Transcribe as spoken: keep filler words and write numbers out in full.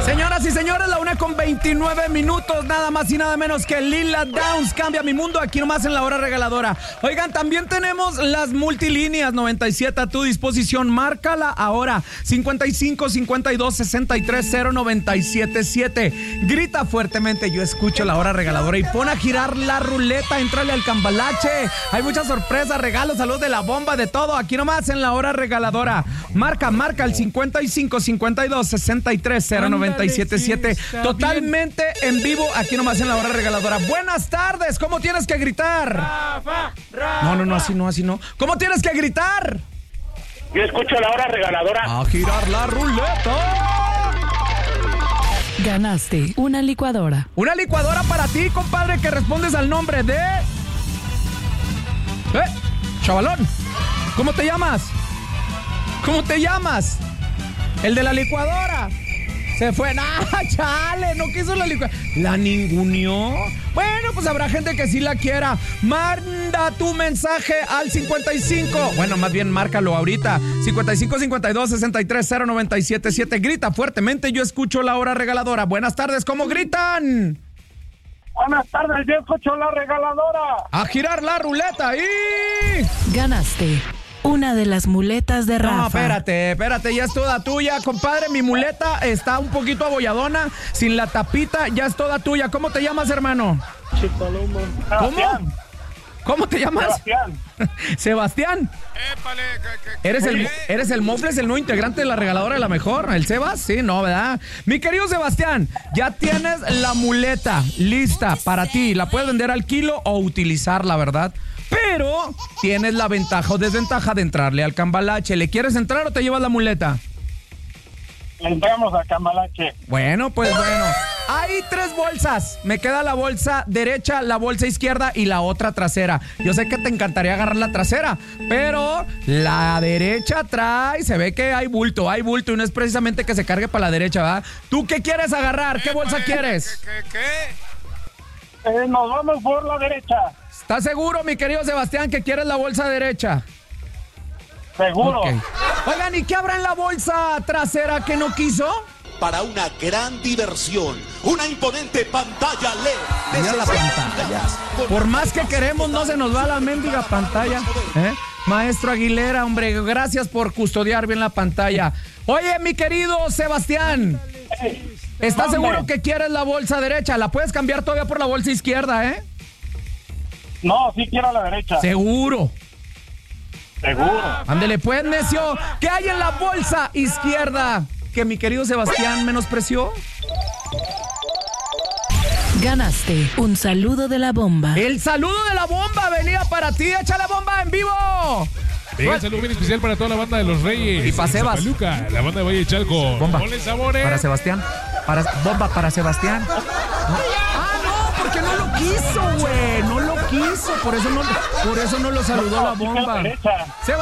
Señoras y señores, la una con veintinueve minutos, nada más y nada menos que Lila Downs, Cambia mi mundo, aquí nomás en la hora regaladora. Oigan, también tenemos las multilíneas noventa y siete a tu disposición, márcala ahora, cincuenta y cinco, cincuenta y dos, sesenta y tres, cero noventa y siete siete. Grita fuertemente, yo escucho la hora regaladora y pon a girar la ruleta, entrale al cambalache. Hay muchas sorpresas, regalos, salud de la bomba, de todo, aquí nomás en la hora regaladora. Marca, marca el cincuenta y cinco, cincuenta y dos, sesenta y tres, cero noventa y siete siete. Totalmente en vivo, aquí nomás en la hora regaladora. Buenas tardes, ¿cómo tienes que gritar? Rafa, Rafa. No, no, no, así no, así no. ¿Cómo tienes que gritar? Yo escucho la hora regaladora. A girar la ruleta. Ganaste una licuadora. Una licuadora para ti, compadre, que respondes al nombre de... ¿Eh? Chavalón, ¿cómo te llamas? ¿Cómo te llamas? El de la licuadora. Se fue. ¡Ah, chale! No quiso la licuadora. ¿La ninguneó? Bueno, pues habrá gente que sí la quiera. Manda tu mensaje al cincuenta y cinco. Bueno, más bien márcalo ahorita. cincuenta y cinco, cincuenta y dos, sesenta y tres, cero noventa y siete siete. Grita fuertemente, yo escucho la hora regaladora. Buenas tardes, ¿cómo gritan? Buenas tardes, yo escucho la regaladora. A girar la ruleta y... Ganaste una de las muletas de Rafa. No, espérate, espérate, ya es toda tuya, compadre. Mi muleta está un poquito abolladona, sin la tapita, ya es toda tuya. ¿Cómo te llamas, hermano? Chipaloma. ¿Cómo? ¿Cómo te llamas? Sebastián. Sebastián. Épale, que, que, ¿Eres el, Oye, ¿Eres el Mofles, el nuevo integrante de la regaladora de la mejor? ¿El Sebas? Sí, no, ¿verdad? Mi querido Sebastián, ya tienes la muleta lista para ti. La puedes vender al kilo o utilizarla, ¿verdad? Pero tienes la ventaja o desventaja de entrarle al cambalache. ¿Le quieres entrar o te llevas la muleta? Entramos a Cambalache. Bueno, pues bueno. Hay tres bolsas. Me queda la bolsa derecha, la bolsa izquierda y la otra trasera. Yo sé que te encantaría agarrar la trasera, pero la derecha trae, se ve que hay bulto, hay bulto y no es precisamente que se cargue para la derecha, ¿verdad? ¿Tú qué quieres agarrar? ¿Qué bolsa épale, quieres? ¿Qué, qué, qué? Eh, nos vamos por la derecha. ¿Estás seguro, mi querido Sebastián, que quieres la bolsa derecha? Seguro. Ok. Oigan, ¿y qué habrá en la bolsa trasera que no quiso? Para una gran diversión, una imponente pantalla L E D. Mira la pantalla. Por más que queremos, no se nos va la mendiga pantalla. ¿Eh? Maestro Aguilera, hombre, gracias por custodiar bien la pantalla. Oye, mi querido Sebastián, ¿estás ¿Dónde? seguro que quieres la bolsa derecha? La puedes cambiar todavía por la bolsa izquierda, ¿eh? No, sí quiero a la derecha. Seguro. Seguro. Ándele pues, necio. ¿Qué hay en la bolsa izquierda que mi querido Sebastián menospreció? Ganaste un saludo de la bomba. El saludo de la bomba venía para ti. ¡Échale bomba en vivo! Venga, un saludo bien especial para toda la banda de los Reyes. Y pa' Sebas. Zapaluca, la banda de Valle de Chalco. Bomba. Ponle sabores. Para Sebastián. Para, bomba para Sebastián. Ah, no, porque no lo quiso, güey. No lo quiso. Por eso no, por eso no lo saludó la bomba. Derecha. Seba-